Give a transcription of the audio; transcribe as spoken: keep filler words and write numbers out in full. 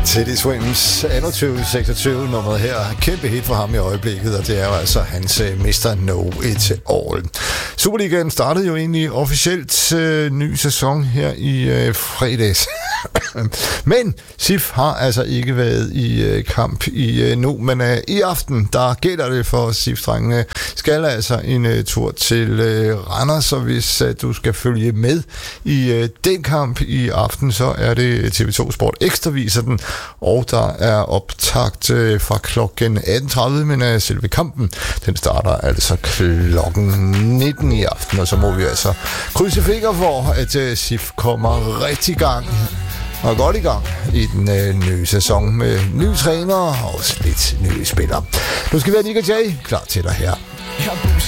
Teddy Swims anno tyve seksogtyve nummeret her. Kæmpe hit for ham i øjeblikket, og det er jo altså hans uh, mister Know It All. Superligaen startede jo egentlig officielt uh, ny sæson her i uh, fredags. Men S I F har altså ikke været i uh, kamp i uh, nu, men uh, i aften, der gælder det for S I F-drengene. Skal altså en uh, tur til uh, Randers, og hvis uh, du skal følge med i uh, den kamp i aften, så er det T V to Sport Ekstra viser den, og der er optakt øh, fra klokken atten tredive, men øh, selve kampen, den starter altså klokken nitten i aften, og så må vi altså krydse fingre for, at øh, S I F kommer rigtig gang og godt i gang i den øh, nye sæson med nye trænere og lidt nye spillere. Nu skal vi have Nick og Jay klar til dig her. Jeg